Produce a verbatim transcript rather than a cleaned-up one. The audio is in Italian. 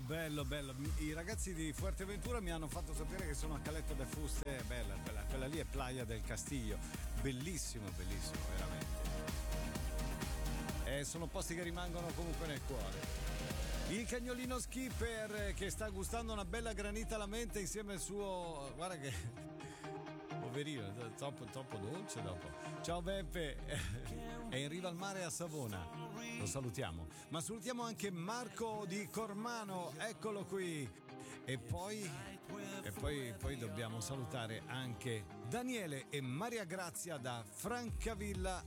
bello, bello. I ragazzi di Fuerteventura mi hanno fatto sapere che sono a Caleta de Fuste. Bella, bella. Quella lì è Playa del Castillo. Bellissimo, bellissimo, veramente. E sono posti che rimangono comunque nel cuore. Il cagnolino Skipper che sta gustando una bella granita alla mente insieme al suo. Guarda che. Poverino, troppo, troppo dolce dopo. Ciao Beppe. È in riva al mare a Savona. Lo salutiamo. Ma salutiamo anche Marco di Cormano. Eccolo qui. E poi. E poi, poi dobbiamo salutare anche Daniele e Maria Grazia da Francavilla